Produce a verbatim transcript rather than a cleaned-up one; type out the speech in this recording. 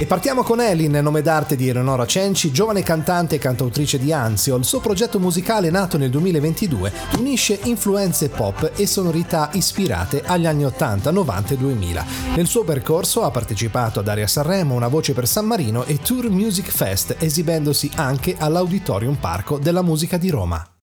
E partiamo con Elin, nome d'arte di Eleonora Cenci, giovane cantante e cantautrice di Anzio. Il suo progetto musicale, nato nel duemilaventidue, unisce influenze pop e sonorità ispirate agli anni ottanta, novanta e duemila. Nel suo percorso ha partecipato ad Aria Sanremo, Una voce per San Marino e Tour Music Fest, esibendosi anche all'Auditorium Parco della Musica di Roma.